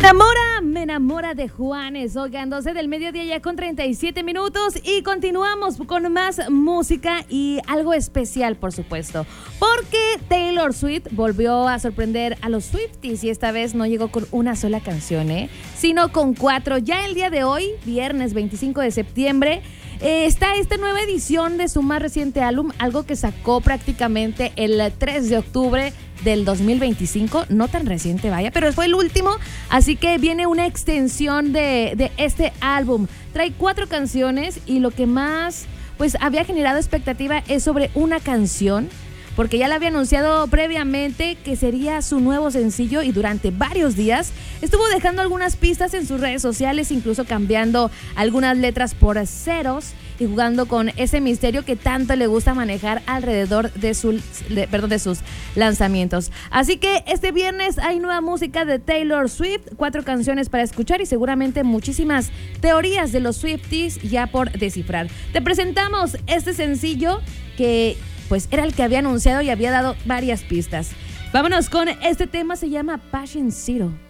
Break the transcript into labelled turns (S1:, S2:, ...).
S1: Me enamora de Juanes. Oigan, 12 del mediodía ya con 37 minutos y continuamos con más música y algo especial, por supuesto, porque Taylor Swift volvió a sorprender a los Swifties y esta vez no llegó con una sola canción, sino con 4. Ya el día de hoy, viernes 25 de septiembre, está esta nueva edición de su más reciente álbum, algo que sacó prácticamente el 3 de octubre del 2025, no tan reciente, vaya, pero fue el último, así que viene una extensión de este álbum. Trae 4 canciones y lo que más pues había generado expectativa es sobre una canción, porque ya la había anunciado previamente que sería su nuevo sencillo y durante varios días estuvo dejando algunas pistas en sus redes sociales, incluso cambiando algunas letras por ceros y jugando con ese misterio que tanto le gusta manejar alrededor de sus lanzamientos. Así que este viernes hay nueva música de Taylor Swift, 4 canciones para escuchar y seguramente muchísimas teorías de los Swifties ya por descifrar. Te presentamos este sencillo que pues era el que había anunciado y había dado varias pistas. Vámonos con este tema, se llama Passion Zero.